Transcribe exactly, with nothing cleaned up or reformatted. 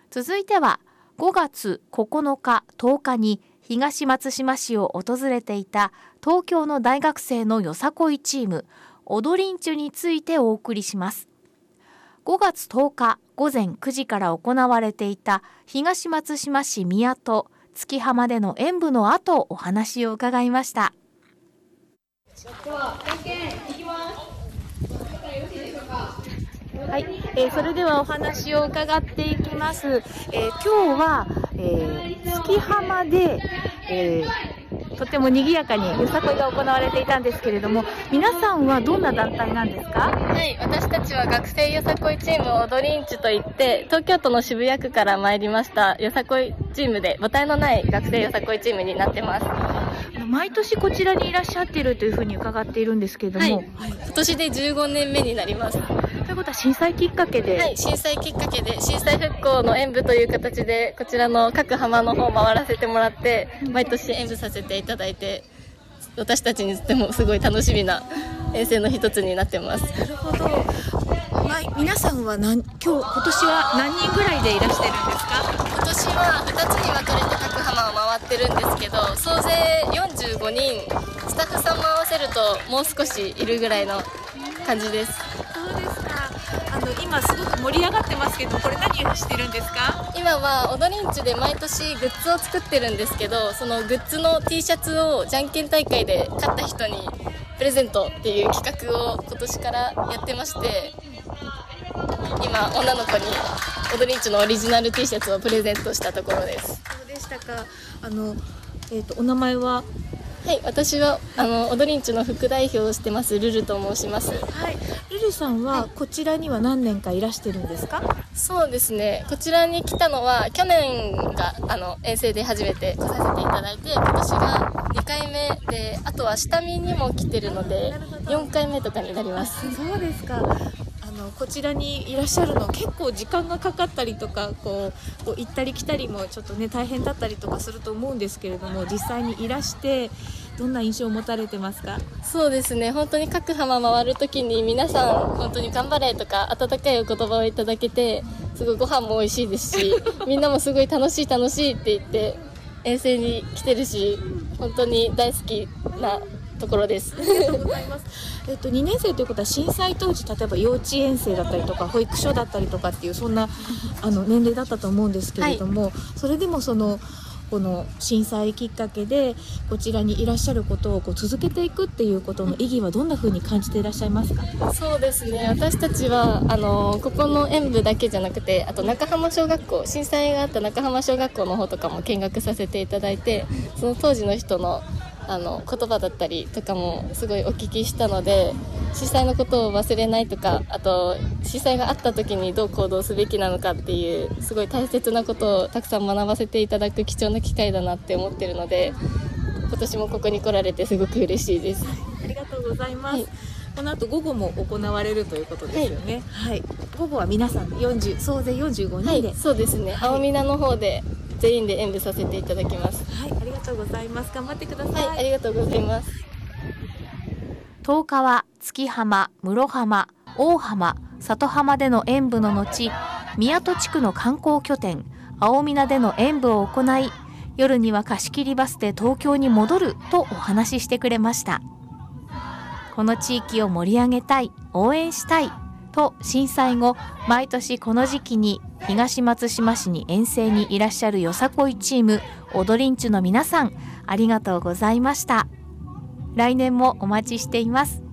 続いてはごがつここのかとおかに東松島市を訪れていた東京の大学生のよさこいチームオドリンチュについてお送りします。ごがつとおかごぜんくじから行われていた東松島市宮と月浜での演舞の後、お話を伺いました。 ではじゃんけんいきます。よろしいでしょうか。 はい、えー、それではお話を伺っていきます。えー、今日は、えー、月浜で、えー、とても賑やかによさこいが行われていたんですけれども、皆さんはどんな団体なんですか？ はい、私たちは学生よさこいチームオドリンチュといって、東京都の渋谷区から参りましたよさこいチームで、母体のない学生よさこいチームになってます。 毎年こちらにいらっしゃっているというふうに伺っているんですけれども、 はい、今年でじゅうごねんめになります。 ということは震災きっかけで、 はい、震災きっかけで震災復興の演舞という形でこちらの各浜の方を回らせてもらって毎年演舞させていただいて、私たちにとってもすごい楽しみな遠征の一つになってます。 なるほど。まあ、皆さんは何今日今年は何人ぐらいでいらしてるんですか？ 今年はふたつに分かれて各浜を回ってるんですけど、総勢よんじゅうごにん、スタッフさんも合わせるともう少しいるぐらいの感じです。 そうですか。あの今すごく盛り上がってますけど、これ何をしてるんですか？ 今はオドリンチュで毎年グッズを作ってるんですけど、そのグッズの T シャツをじゃんけん大会で勝った人にプレゼントっていう企画を今年からやってまして、今女の子にオドリンチュのオリジナル T シャツをプレゼントしたところです。 そうでしたか。あの、えーと、お名前は？ はい、私はあのオドリンチュの副代表をしてますルルと申します。 はい、ルルさんはこちらには何年かいらしてるんですか？ そうですね、こちらに来たのは去年があの遠征で初めて来させていただいて、今年がにかいめで、あとは下見にも来てるのでよんかいめとかになります。 そうですか。あのこちらにいらっしゃるの結構時間がかかったりとか、こう、こう行ったり来たりもちょっとね大変だったりとかすると思うんですけれども、実際にいらしてどんな印象を持たれてますか？ そうですね、本当に各浜回るときに皆さん本当に頑張れとか温かいお言葉をいただけて、すごいご飯も美味しいですしみんなもすごい楽しい楽しいって言って遠征に来てるし、本当に大好きなところです。 ありがとうございます。えっと、にねん生ということは震災当時、例えば幼稚園生だったりとか保育所だったりとかっていうそんなあの年齢だったと思うんですけれども、はい、それでもそのこの震災きっかけでこちらにいらっしゃることをこう続けていくっていうことの意義はどんな風に感じていらっしゃいますか？ そうですね、私たちはあのここの演舞だけじゃなくて、あと中浜小学校、震災があった中浜小学校の方とかも見学させていただいて、その当時の人のあの言葉だったりとかもすごいお聞きしたので、震災のことを忘れないとか、あと震災があった時にどう行動すべきなのかっていうすごい大切なことをたくさん学ばせていただく貴重な機会だなって思ってるので、今年もここに来られてすごく嬉しいです。 ありがとうございます、はい、この後午後も行われるということですよね。はい、はい、午後は皆さんよんじゅう総勢よんじゅうごにんで、 はい、そうですね、はい、青皆の方で全員で演舞させていただきます。 はい、ありがとうございます。頑張ってください。 はい、ありがとうございます。 とおかは月浜、室浜、大浜、里浜での演舞の後、宮戸地区の観光拠点青皆での演舞を行い、夜には貸し切りバスで東京に戻るとお話ししてくれました。この地域を盛り上げたい、応援したいと震災後毎年この時期に東松島市に遠征にいらっしゃるよさこいチームオドリンチュの皆さん、ありがとうございました。来年もお待ちしています。